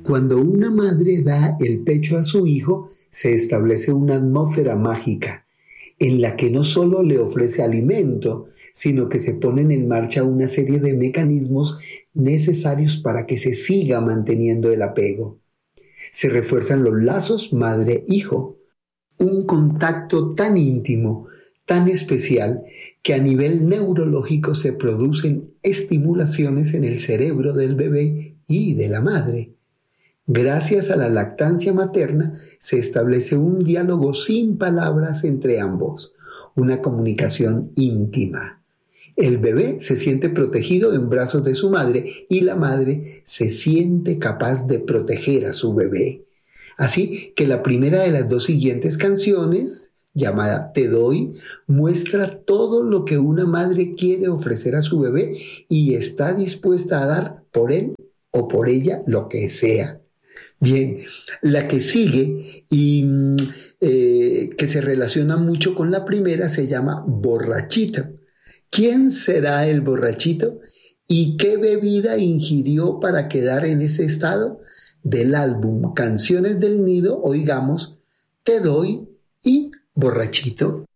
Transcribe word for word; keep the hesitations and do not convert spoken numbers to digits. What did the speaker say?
Cuando una madre da el pecho a su hijo, se establece una atmósfera mágica en la que no solo le ofrece alimento, sino que se ponen en marcha una serie de mecanismos necesarios para que se siga manteniendo el apego. Se refuerzan los lazos madre-hijo, un contacto tan íntimo, tan especial, que a nivel neurológico se producen estimulaciones en el cerebro del bebé y de la madre. Gracias a la lactancia materna se establece un diálogo sin palabras entre ambos, una comunicación íntima. El bebé se siente protegido en brazos de su madre y la madre se siente capaz de proteger a su bebé. Así que la primera de las dos siguientes canciones, llamada Te doy, muestra todo lo que una madre quiere ofrecer a su bebé y está dispuesta a dar por él o por ella lo que sea. Bien, la que sigue y eh, que se relaciona mucho con la primera se llama Borrachito. ¿Quién será el borrachito? ¿Y qué bebida ingirió para quedar en ese estado? Del álbum Canciones del Nido, oigamos Te doy y Borrachito.